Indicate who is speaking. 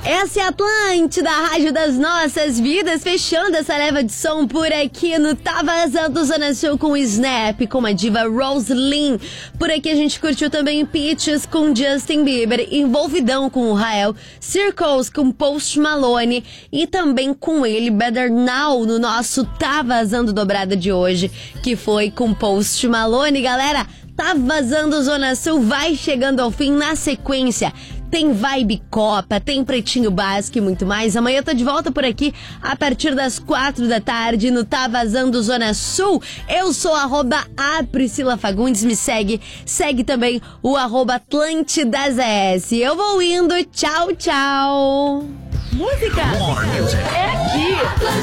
Speaker 1: Essa é a Atlântida, a rádio das nossas vidas, fechando essa leva de som por aqui no Tá Vazando Zona Sul com o Snap, com a diva Rosalyn. Por aqui a gente curtiu também Peaches com Justin Bieber, Envolvidão com o Rael, Circles com Post Malone e também com ele Better Now no nosso Tá Vazando Dobrada de hoje, que foi com Post Malone. Galera, Tá Vazando Zona Sul vai chegando ao fim. Na sequência tem Vibe Copa, tem Pretinho Básico e muito mais. Amanhã eu tô de volta por aqui a partir das 4 da tarde no Tá Vazando Zona Sul. Eu sou @a Priscila Fagundes, me segue também o @AtlântidaZS. Eu vou indo, tchau, tchau.
Speaker 2: Música é aqui.